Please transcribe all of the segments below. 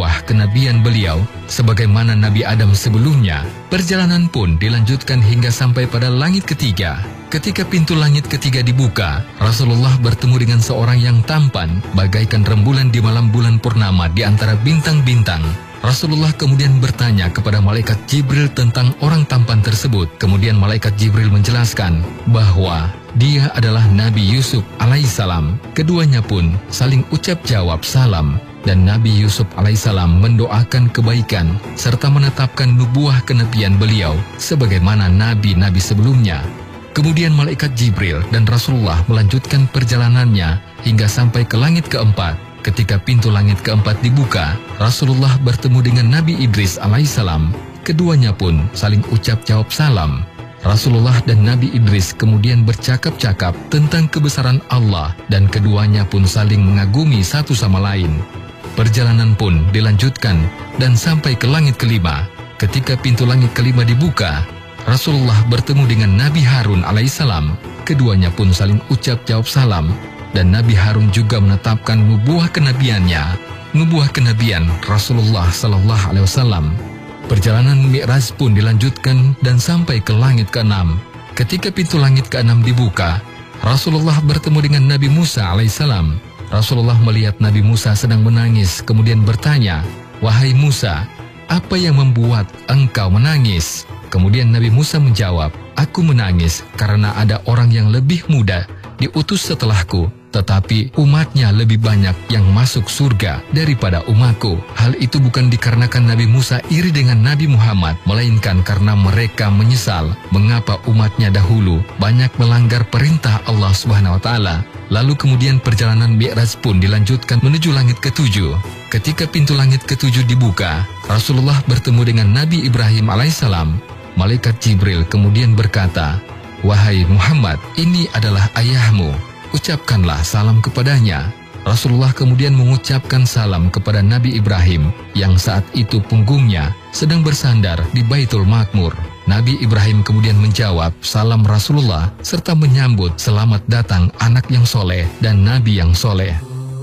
nubuah kenabian beliau sebagaimana Nabi Adam sebelumnya. Perjalanan pun dilanjutkan hingga sampai pada langit ketiga. Ketika pintu langit ketiga dibuka, Rasulullah bertemu dengan seorang yang tampan bagaikan rembulan di malam bulan purnama di antara bintang-bintang. Rasulullah kemudian bertanya kepada malaikat Jibril tentang orang tampan tersebut. Kemudian malaikat Jibril menjelaskan bahwa dia adalah Nabi Yusuf alaihissalam. Keduanya pun saling ucap jawab salam, dan Nabi Yusuf alaihissalam mendoakan kebaikan serta menetapkan nubuah kenabian beliau sebagaimana nabi-nabi sebelumnya. Kemudian malaikat Jibril dan Rasulullah melanjutkan perjalanannya hingga sampai ke langit keempat. Ketika pintu langit keempat dibuka, Rasulullah bertemu dengan Nabi Idris alaihissalam. Keduanya pun saling ucap jawab salam. Rasulullah dan Nabi Idris kemudian bercakap-cakap tentang kebesaran Allah dan keduanya pun saling mengagumi satu sama lain. Perjalanan pun dilanjutkan dan sampai ke langit kelima. Ketika pintu langit kelima dibuka, Rasulullah bertemu dengan Nabi Harun alaihissalam. Keduanya pun saling ucap jawab salam. Dan Nabi Harun juga menetapkan nubuah kenabiannya, nubuah kenabian Rasulullah sallallahu alaihi wasallam. Perjalanan Mi'raj pun dilanjutkan dan sampai ke langit keenam. Ketika pintu langit keenam dibuka, Rasulullah bertemu dengan Nabi Musa alaihissalam. Rasulullah melihat Nabi Musa sedang menangis, kemudian bertanya, "Wahai Musa, apa yang membuat engkau menangis?" Kemudian Nabi Musa menjawab, "Aku menangis karena ada orang yang lebih muda diutus setelahku, tetapi umatnya lebih banyak yang masuk surga daripada umatku. Hal itu bukan dikarenakan Nabi Musa iri dengan Nabi Muhammad, melainkan karena mereka menyesal mengapa umatnya dahulu banyak melanggar perintah Allah Subhanahu wa Ta'ala." Lalu kemudian perjalanan Mi'raj pun dilanjutkan menuju langit ketujuh. Ketika pintu langit ketujuh dibuka, Rasulullah bertemu dengan Nabi Ibrahim alaihissalam. Malaikat Jibril kemudian berkata, "Wahai Muhammad, ini adalah ayahmu. Ucapkanlah salam kepadanya." Rasulullah kemudian mengucapkan salam kepada Nabi Ibrahim yang saat itu punggungnya sedang bersandar di Baitul Makmur. Nabi Ibrahim kemudian menjawab salam Rasulullah serta menyambut selamat datang anak yang soleh dan Nabi yang soleh.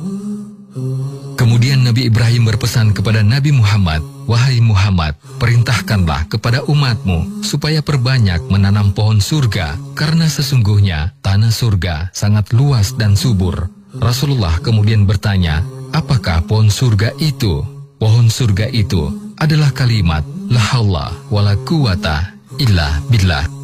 Kemudian Nabi Ibrahim berpesan kepada Nabi Muhammad, "Wahai Muhammad, perintahkanlah kepada umatmu supaya perbanyak menanam pohon surga, karena sesungguhnya tanah surga sangat luas dan subur." Rasulullah kemudian bertanya, "Apakah pohon surga itu?" Pohon surga itu adalah kalimat La haula wala quwata illa billah.